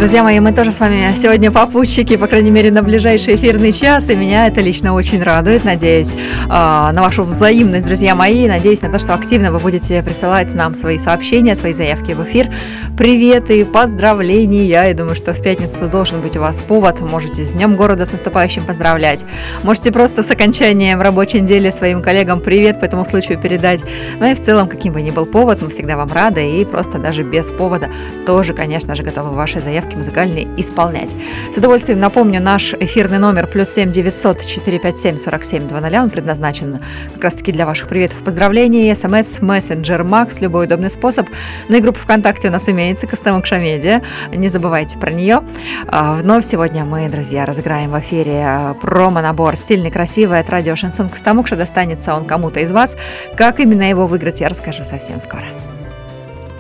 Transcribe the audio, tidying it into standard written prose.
Друзья мои, мы тоже с вами сегодня попутчики, по крайней мере, на ближайший эфирный час, и меня это лично очень радует. Надеюсь на вашу взаимность, друзья мои, надеюсь на то, что активно вы будете присылать нам свои сообщения, свои заявки в эфир, приветы, поздравления. Я думаю, что в пятницу должен быть у вас повод, можете с Днем города, с наступающим поздравлять, можете просто с окончанием рабочей недели своим коллегам привет по этому случаю передать. Ну и в целом, каким бы ни был повод, мы всегда вам рады, и просто даже без повода тоже, конечно же, готовы ваши заявки музыкальные исполнять. С удовольствием напомню наш эфирный номер +7 900 457 47 00. Он предназначен как раз-таки для ваших приветов и поздравлений. СМС, мессенджер, Макс, любой удобный способ. Ну и группа ВКонтакте у нас имеется, Костомукша Медиа. Не забывайте про нее. Вновь сегодня мы, друзья, разыграем в эфире промо-набор стильный, красивый от радио Шансон Костомукша. Достанется он кому-то из вас. Как именно его выиграть, я расскажу совсем скоро.